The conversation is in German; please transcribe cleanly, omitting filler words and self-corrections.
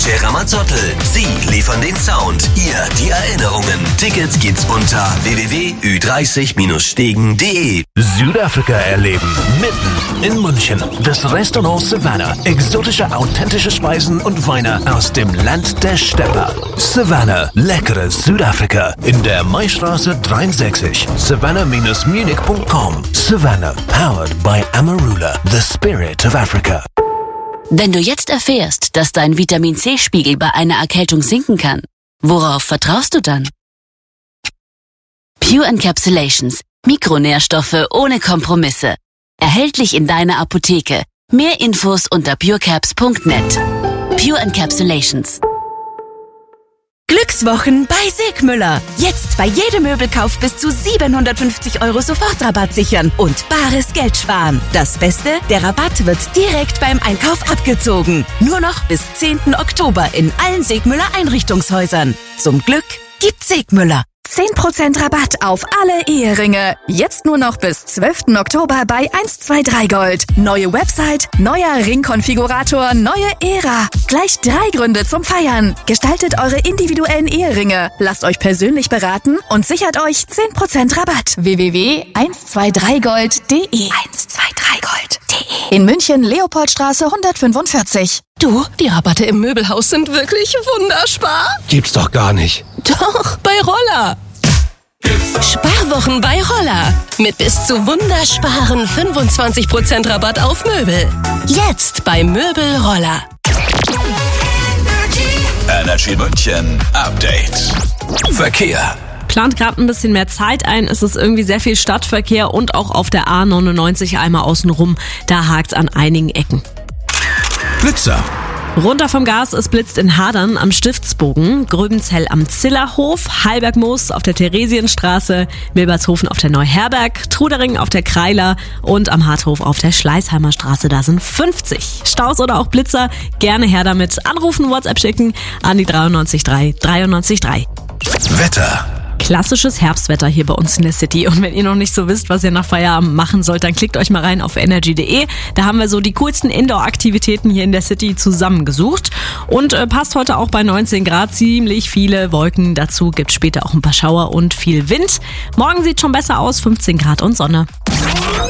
DJ Ramazottl. Sie liefern den Sound, ihr die Erinnerungen. Tickets gibt's unter www.ü30-stegen.de. Südafrika erleben, mitten in München. Das Restaurant Savannah. Exotische, authentische Speisen und Weine aus dem Land der Stepper. Savannah, leckeres Südafrika. In der Maistraße 63. Savannah-munich.com. Savannah, powered by Amarula, the spirit of Africa. Wenn du jetzt erfährst, dass dein Vitamin-C-Spiegel bei einer Erkältung sinken kann, worauf vertraust du dann? Pure Encapsulations. Mikronährstoffe ohne Kompromisse. Erhältlich in deiner Apotheke. Mehr Infos unter purecaps.net. Pure Encapsulations. Glückswochen bei Segmüller. Jetzt bei jedem Möbelkauf bis zu 750 € Sofortrabatt sichern und bares Geld sparen. Das Beste, der Rabatt wird direkt beim Einkauf abgezogen. Nur noch bis 10. Oktober in allen Segmüller Einrichtungshäusern. Zum Glück gibt Segmüller 10% Rabatt auf alle Eheringe. Jetzt nur noch bis 12. Oktober bei 123 Gold. Neue Website, neuer Ringkonfigurator, neue Ära. Gleich 3 Gründe zum Feiern. Gestaltet eure individuellen Eheringe. Lasst euch persönlich beraten und sichert euch 10% Rabatt. www.123gold.de 123gold.de In München, Leopoldstraße 145. Du, die Rabatte im Möbelhaus sind wirklich wunderspar. Gibt's doch gar nicht. Doch, bei Roller. Sparwochen bei Roller. Mit bis zu wundersparen 25% Rabatt auf Möbel. Jetzt bei Möbel Roller. Energy München Update. Verkehr. Plant gerade ein bisschen mehr Zeit ein. Es ist irgendwie sehr viel Stadtverkehr und auch auf der A99 einmal außenrum. Da hakt's an einigen Ecken. Blitzer. Runter vom Gas, es blitzt in Hadern am Stiftsbogen, Gröbenzell am Zillerhof, Heilbergmoos auf der Theresienstraße, Milbertshofen auf der Neuherberg, Trudering auf der Kreiler und am Harthof auf der Schleißheimer Straße. Da sind 50. Staus oder auch Blitzer, gerne her damit. Anrufen, WhatsApp schicken an die 93 3. Wetter. Klassisches Herbstwetter hier bei uns in der City. Und wenn ihr noch nicht so wisst, was ihr nach Feierabend machen sollt, dann klickt euch mal rein auf energy.de. Da haben wir so die coolsten Indoor-Aktivitäten hier in der City zusammengesucht. Und passt heute auch bei 19 Grad, ziemlich viele Wolken. Dazu gibt es später auch ein paar Schauer und viel Wind. Morgen sieht schon besser aus, 15 Grad und Sonne.